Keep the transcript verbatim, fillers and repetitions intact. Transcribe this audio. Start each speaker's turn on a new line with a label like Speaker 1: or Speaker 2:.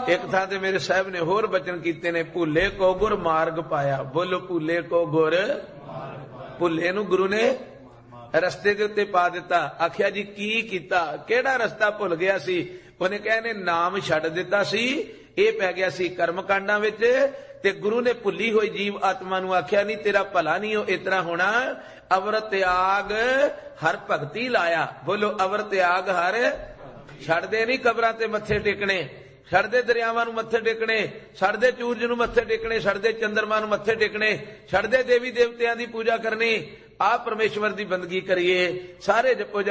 Speaker 1: एक थां ते मेरे साहब ने होर बचन कीते ने, भुले को गुर मार्ग पाया। बोलो भुले को गुर, भुले नूं गुरु ने रस्ते दे उत्ते पा दिता। आखिया जी की कीता, केड़ा रस्ता भुल गया सी? उहने कहने नाम छड्ड दिता सी, ये पै गया सी कर्म कांडां विच। ते गुरु ने भुली हुई जीव आत्मा नूं आखिया नहीं तेरा भला नहीं हो इतना होना, अवर त्याग हर भगती लाया। बोलो अवर त्याग हर, छड्डदे नहीं कबरां ते मत्थे टेकने, छड्डदे दरियावां नूं मत्थे टेकने, छड्डदे सूरज नूं मत्थे टेकने, छड्डदे चंद्रमा नूं मत्थे टेकने, छड्डदे देवी देवतियां दी पूजा करनी। आप परमेश्वर दी बंदगी करिए, सारे जपो